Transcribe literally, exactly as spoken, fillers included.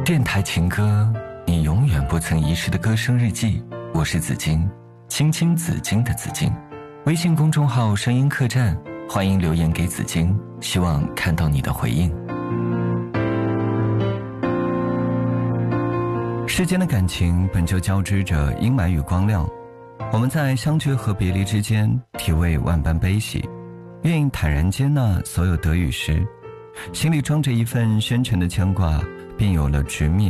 电台情歌，你永远不曾遗失的歌声日记。我是紫金，青青紫金的紫金。微信公众号声音客栈，欢迎留言给紫金，希望看到你的回应。世间的感情本就交织着阴霾与光亮，我们在相聚和别离之间体味万般悲喜，愿意坦然接纳所有得与失，心里装着一份深沉的牵挂，便有了执迷